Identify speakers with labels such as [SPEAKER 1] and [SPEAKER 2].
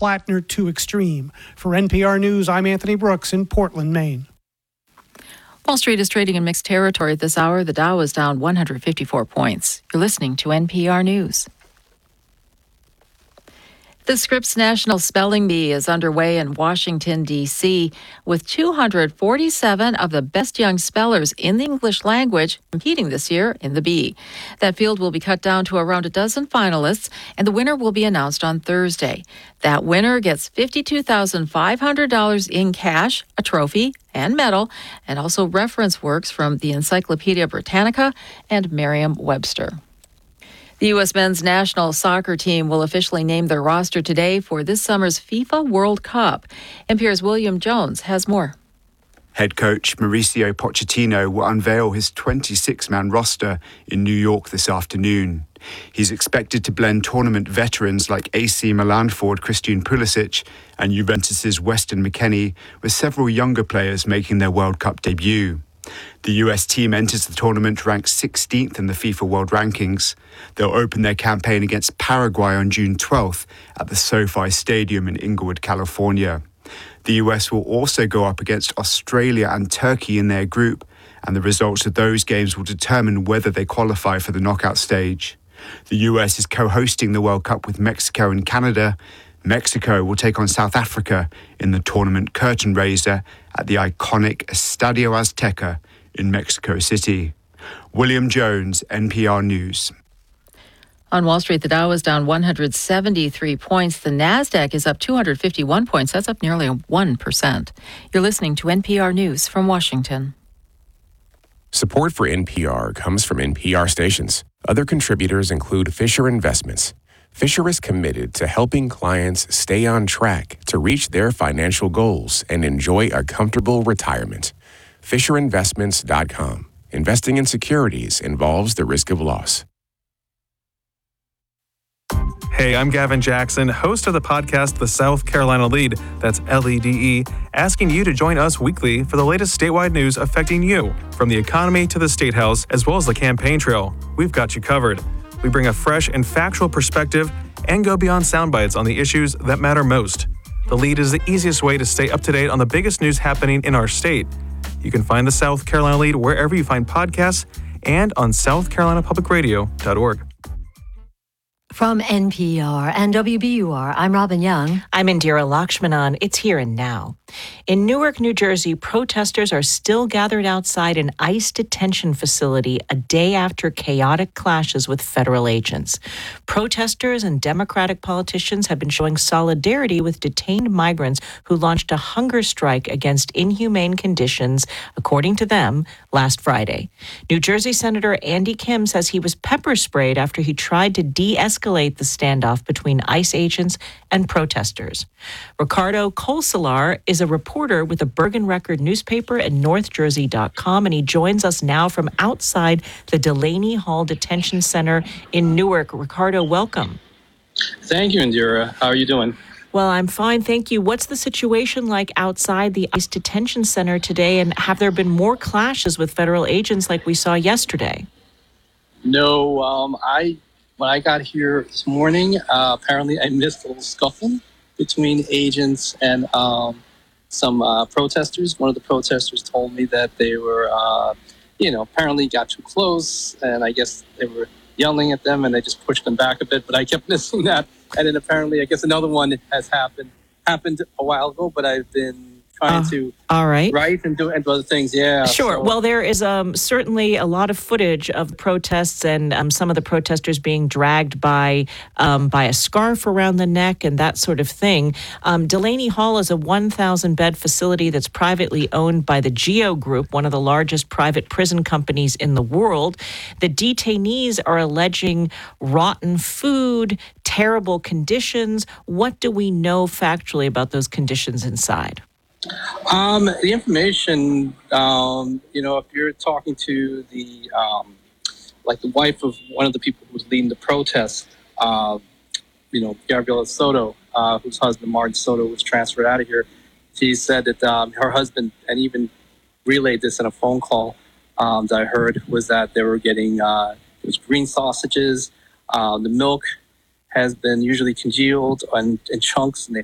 [SPEAKER 1] Plattner to extreme. For NPR News, I'm Anthony Brooks in Portland, Maine.
[SPEAKER 2] Wall Street is trading in mixed territory at this hour. The Dow is down 154 points. You're listening to NPR News. The Scripps National Spelling Bee is underway in Washington, D.C., with 247 of the best young spellers in the English language competing this year in the Bee. That field will be cut down to around a dozen finalists, and the winner will be announced on Thursday. That winner gets $52,500 in cash, a trophy, and medal, and also reference works from the Encyclopedia Britannica and Merriam-Webster. The U.S. men's national soccer team will officially name their roster today for this summer's FIFA World Cup. NPR's William Jones has more.
[SPEAKER 3] Head coach Mauricio Pochettino will unveil his 26-man roster in New York this afternoon. He's expected to blend tournament veterans like AC Milan forward Christian Pulisic and Juventus's Weston McKennie, with several younger players making their World Cup debut. The US team enters the tournament ranked 16th in the FIFA World Rankings. They'll open their campaign against Paraguay on June 12th at the SoFi Stadium in Inglewood, California. The US will also go up against Australia and Turkey in their group, and the results of those games will determine whether they qualify for the knockout stage. The US is co-hosting the World Cup with Mexico and Canada. Mexico will take on South Africa in the tournament curtain raiser at the iconic Estadio Azteca in Mexico City. William Jones, NPR News.
[SPEAKER 2] On Wall Street, the Dow is down 173 points. The Nasdaq is up 251 points. That's up nearly 1%. You're listening to NPR News from Washington.
[SPEAKER 4] Support for NPR comes from NPR stations. Other contributors include Fisher Investments. Fisher is committed to helping clients stay on track to reach their financial goals and enjoy a comfortable retirement. FisherInvestments.com. Investing in securities involves the risk of loss.
[SPEAKER 5] Hey, I'm Gavin Jackson, host of the podcast The South Carolina Lead, that's LEDE, asking you to join us weekly for the latest statewide news affecting you, from the economy to the State House, as well as the campaign trail. We've got you covered. We bring a fresh and factual perspective and go beyond sound bites on the issues that matter most. The Lead is the easiest way to stay up to date on the biggest news happening in our state. You can find the South Carolina Lead wherever you find podcasts and on southcarolinapublicradio.org.
[SPEAKER 6] From NPR and WBUR, I'm Robin Young.
[SPEAKER 7] I'm Indira Lakshmanan. It's Here and Now. In Newark, New Jersey, protesters are still gathered outside an ICE detention facility a day after chaotic clashes with federal agents. Protesters and Democratic politicians have been showing solidarity with detained migrants who launched a hunger strike against inhumane conditions, according to them, last Friday. New Jersey Senator Andy Kim says he was pepper sprayed after he tried to de-escalate the standoff between ICE agents and protesters. Ricardo Colsalar is a reporter with the Bergen Record newspaper and NorthJersey.com, and he joins us now from outside the Delaney Hall Detention Center in Newark. Ricardo, welcome.
[SPEAKER 8] Thank you, Indira. How are you doing?
[SPEAKER 7] Well, I'm fine, thank you. What's the situation like outside the ICE detention center today, and have there been more clashes with federal agents like we saw yesterday?
[SPEAKER 8] No, when I got here this morning, apparently I missed a little scuffle between agents and some protesters. One of the protesters told me that they were, apparently got too close, and I guess they were yelling at them, and they just pushed them back a bit, but I kept missing that. And then apparently, I guess another one has happened a while ago, but I've been trying to write and do other things. Yeah.
[SPEAKER 7] Sure.
[SPEAKER 8] So.
[SPEAKER 7] Well, there is certainly a lot of footage of protests and some of the protesters being dragged by a scarf around the neck and that sort of thing. Delaney Hall is a 1,000-bed facility that's privately owned by the GEO Group, one of the largest private prison companies in the world. The detainees are alleging rotten food, terrible conditions. What do we know factually about those conditions inside?
[SPEAKER 8] The information, if you're talking to the wife of one of the people who was leading the protest, Gabriela Soto, whose husband, Martin Soto, was transferred out of here, she said that her husband, and even relayed this in a phone call that I heard, was that they were getting it was green sausages. The milk has been usually congealed in chunks, and they